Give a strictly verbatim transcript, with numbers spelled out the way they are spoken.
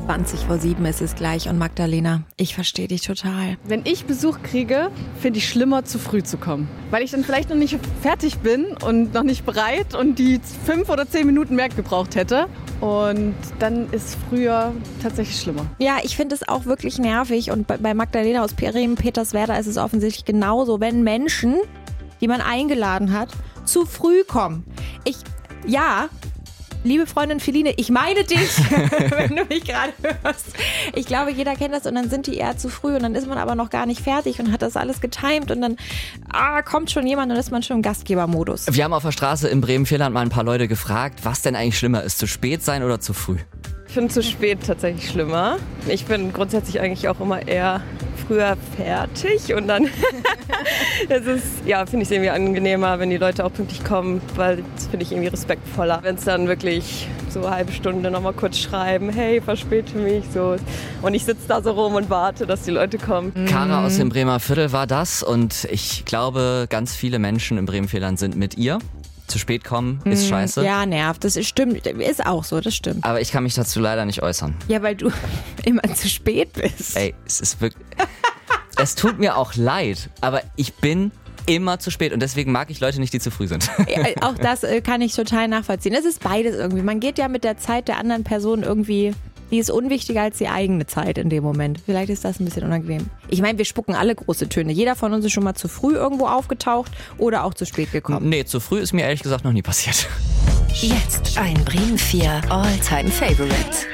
zwanzig vor sieben ist es gleich und Magdalena, ich verstehe dich total. Wenn ich Besuch kriege, finde ich schlimmer, zu früh zu kommen. Weil ich dann vielleicht noch nicht fertig bin und noch nicht bereit und die fünf oder zehn Minuten mehr gebraucht hätte. Und dann ist früher tatsächlich schlimmer. Ja, ich finde es auch wirklich nervig und bei Magdalena aus Bremen-Peterswerda ist es offensichtlich genauso, wenn Menschen, die man eingeladen hat, zu früh kommen. Ich, ja... Liebe Freundin Feline, ich meine dich, wenn du mich gerade hörst. Ich glaube, jeder kennt das und dann sind die eher zu früh und dann ist man aber noch gar nicht fertig und hat das alles getimt und dann ah, kommt schon jemand und ist man schon im Gastgebermodus. Wir haben auf der Straße in Bremen-Vierland mal ein paar Leute gefragt, was denn eigentlich schlimmer ist, zu spät sein oder zu früh? Ich finde zu spät tatsächlich schlimmer. Ich bin grundsätzlich eigentlich auch immer eher früher fertig und dann es ist, ja, finde ich es irgendwie angenehmer, wenn die Leute auch pünktlich kommen, weil das finde ich irgendwie respektvoller. Wenn es dann wirklich so eine halbe Stunde nochmal kurz schreiben, hey, verspäte mich, so. Und ich sitze da so rum und warte, dass die Leute kommen. Kara aus dem Bremer Viertel war das und ich glaube, ganz viele Menschen im Bremen-Vierland sind mit ihr. Zu spät kommen ist scheiße. Ja, nervt. Das ist, stimmt. Ist auch so, das stimmt. Aber ich kann mich dazu leider nicht äußern. Ja, weil du immer zu spät bist. Ey, es ist wirklich... Es tut mir auch leid, aber ich bin immer zu spät und deswegen mag ich Leute nicht, die zu früh sind. Ja, auch das äh, kann ich total nachvollziehen. Es ist beides irgendwie. Man geht ja mit der Zeit der anderen Person irgendwie... Die ist unwichtiger als die eigene Zeit in dem Moment. Vielleicht ist das ein bisschen unangenehm. Ich meine, wir spucken alle große Töne. Jeder von uns ist schon mal zu früh irgendwo aufgetaucht oder auch zu spät gekommen. Nee, zu früh ist mir ehrlich gesagt noch nie passiert. Jetzt ein Bremen vier All-Time Favorite.